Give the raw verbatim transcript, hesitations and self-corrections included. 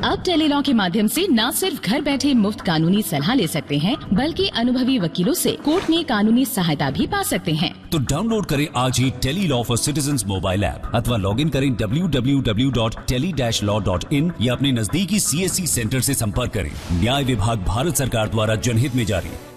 अब टेलीलॉ के माध्यम से न सिर्फ घर बैठे मुफ्त कानूनी सलाह ले सकते हैं, बल्कि अनुभवी वकीलों से कोर्ट में कानूनी सहायता भी पा सकते हैं। तो डाउनलोड करें आज ही Tele-Law for citizens mobile app अथवा लॉग इन करें W W W dot tele dash law dot in या अपने नजदीकी सी एस सी सेंटर से संपर्क करें। न्याय विभाग भारत सरकार द्वारा जनहित में जारी।